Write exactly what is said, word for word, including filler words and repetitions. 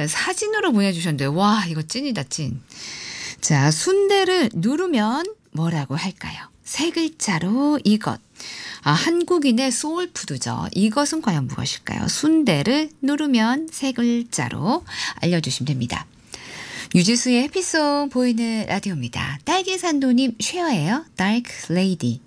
사진으로 보내주셨는데 와 이거 찐이다 찐. 자, 순대를 누르면 뭐라고 할까요? 세 글자로 이것. 아, 한국인의 소울푸드죠. 이것은 과연 무엇일까요? 순대를 누르면 세 글자로 알려주시면 됩니다. 유지수의 해피송 보이는 라디오입니다. 딸기산도님 쉐어예요. Dark Lady.